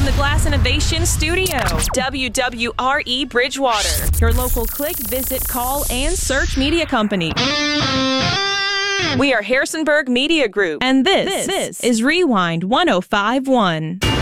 From the Glass Innovation Studio, WWRE Bridgewater, your local click, visit, call, and search media company. We are Harrisonburg Media Group, and this is Rewind 1051.